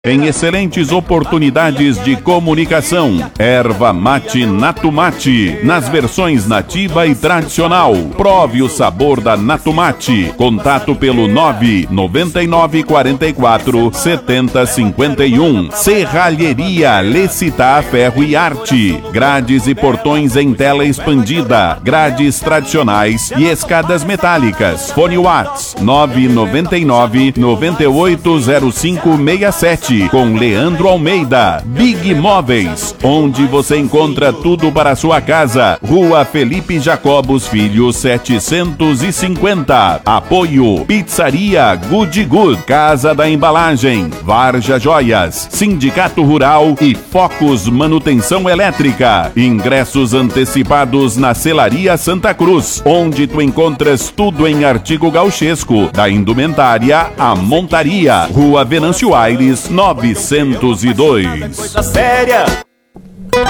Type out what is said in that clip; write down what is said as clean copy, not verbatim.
Em excelentes oportunidades de comunicação. Erva mate Natumate, nas versões nativa e tradicional. Prove o sabor da Natumate. Contato pelo 999 44 70 51. Serralheria Lecitá Ferro e Arte. Grades e portões em tela expandida. Grades tradicionais e escadas metálicas. Fone Whats 999 980567. Com Leandro Almeida. Big Móveis, onde você encontra tudo para sua casa. Rua Felipe Jacobos Filho 750. Apoio Pizzaria Good Good, Casa da Embalagem, Varja Joias, Sindicato Rural e Focus Manutenção Elétrica. Ingressos antecipados na Celaria Santa Cruz, onde tu encontras tudo em artigo gauchesco, da indumentária à montaria. Rua Venâncio Aires 902. Coisa séria.